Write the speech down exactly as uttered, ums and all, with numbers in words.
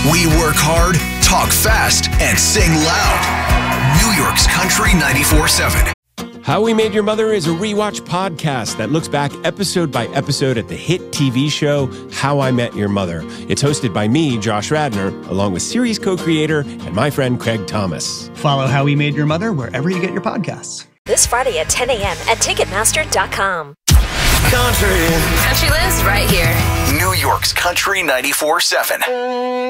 We work hard, talk fast, and sing loud. New York's Country ninety-four seven. How We Made Your Mother is a rewatch podcast that looks back episode by episode at the hit T V show How I Met Your Mother. It's hosted by me, Josh Radnor, along with series co-creator and my friend Craig Thomas. Follow How We Made Your Mother wherever you get your podcasts. This Friday at ten a.m. at Ticketmaster dot com. Country. Country lives right here. New York's Country ninety-four seven.